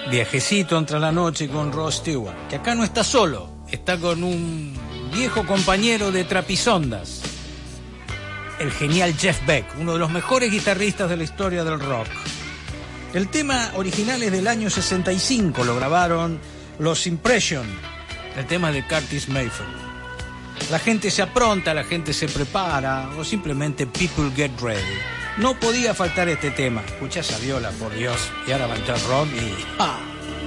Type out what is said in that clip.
Viajecito entre la noche con Rod Stewart, que acá no está solo, está con un viejo compañero de trapisondas, el genial Jeff Beck, uno de los mejores guitarristas de la historia del rock. El tema original es del año 65, lo grabaron los Impression, el tema de Curtis Mayfield. La gente se apronta, la gente se prepara, o simplemente people get ready. No podía faltar este tema. Escucha esa viola, por Dios. Y ahora va a entrar Rob y... ¡ah!